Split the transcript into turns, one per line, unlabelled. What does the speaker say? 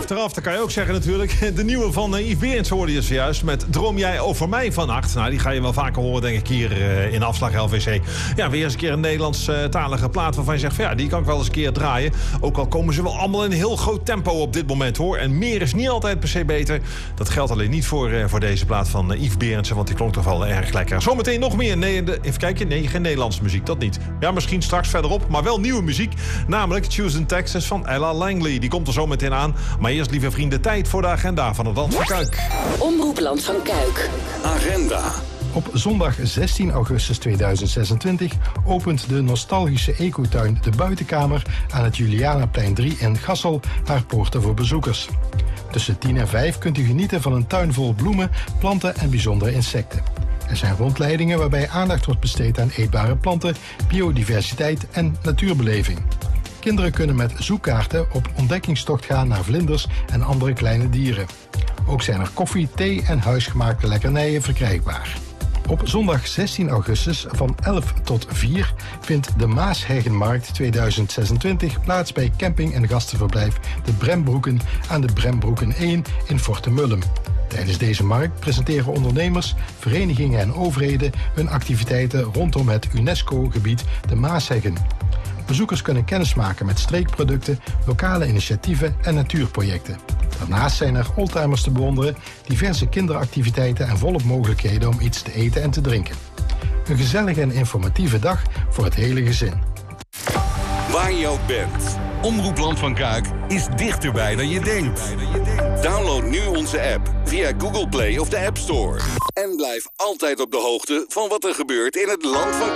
achteraf, dat kan je ook zeggen natuurlijk. De nieuwe van Yves Berends hoorde je zojuist met Droom jij over mij vannacht. Nou, die ga je wel vaker horen, denk ik, hier in Afslag LVC. Ja, weer eens een keer een Nederlandstalige plaat waarvan je zegt van ja, die kan ik wel eens een keer draaien. Ook al komen ze wel allemaal in een heel groot tempo op dit moment, hoor. En meer is niet altijd per se beter. Dat geldt alleen niet voor deze plaat van Yves Berends, want die klonk toch wel erg lekker. Zometeen nog meer. Even kijken. Nee, geen Nederlandse muziek. Dat niet. Ja, misschien straks verderop. Maar wel nieuwe muziek. Namelijk Choose in Texas van Ella Langley. Die komt er zo meteen aan. Maar eerst, lieve vrienden, tijd voor de agenda van het Land van Kuik.
Omroep Land van Kuik.
Agenda.
Op zondag 16 augustus 2026 opent de nostalgische ecotuin De Buitenkamer aan het Julianaplein 3 in Gassel haar poorten voor bezoekers. Tussen 10 en 5 kunt u genieten van een tuin vol bloemen, planten en bijzondere insecten. Er zijn rondleidingen waarbij aandacht wordt besteed aan eetbare planten, biodiversiteit en natuurbeleving. Kinderen kunnen met zoekkaarten op ontdekkingstocht gaan naar vlinders en andere kleine dieren. Ook zijn er koffie, thee en huisgemaakte lekkernijen verkrijgbaar. Op zondag 16 augustus van 11 tot 4 vindt de Maasheggenmarkt 2026 plaats bij camping- en gastenverblijf De Brembroeken aan de Brembroeken 1 in Fortemullum. Tijdens deze markt presenteren ondernemers, verenigingen en overheden hun activiteiten rondom het UNESCO-gebied de Maasheggen. Bezoekers kunnen kennismaken met streekproducten, lokale initiatieven en natuurprojecten. Daarnaast zijn er oldtimers te bewonderen, diverse kinderactiviteiten en volop mogelijkheden om iets te eten en te drinken. Een gezellige en informatieve dag voor het hele gezin.
Waar je ook bent, Omroep Land van Kuik is dichterbij dan je denkt. Download nu onze app via Google Play of de App Store. En blijf altijd op de hoogte van wat er gebeurt in het Land van